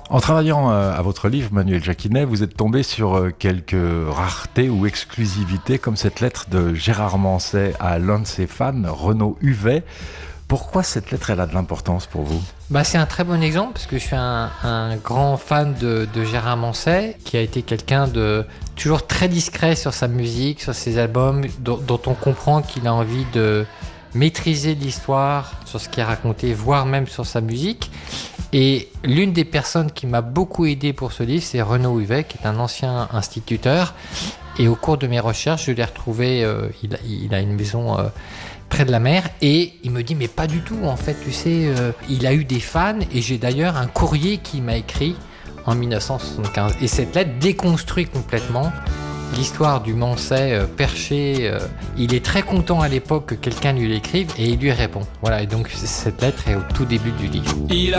En travaillant à votre livre, Manuel Jacquinet, vous êtes tombé sur quelques raretés ou exclusivités, comme cette lettre de Gérard Manset à l'un de ses fans, Renaud Huvet. Pourquoi cette lettre, elle a de l'importance pour vous ? C'est un très bon exemple parce que je suis un grand fan de Gérard Manset, qui a été quelqu'un de toujours très discret sur sa musique, sur ses albums, dont on comprend qu'il a envie de maîtriser l'histoire sur ce qu'il a raconté, voire même sur sa musique. Et l'une des personnes qui m'a beaucoup aidé pour ce livre, c'est Renaud Huvet, qui est un ancien instituteur. Et au cours de mes recherches, je l'ai retrouvé, il a une maison près de la mer, et il me dit mais pas du tout, en fait, tu sais, il a eu des fans, et j'ai d'ailleurs un courrier qu'il m'a écrit en 1975. Et cette lettre déconstruit complètement l'histoire du Manset perché. Il est très content à l'époque que quelqu'un lui l'écrive, et il lui répond. Voilà, et donc cette lettre est au tout début du livre.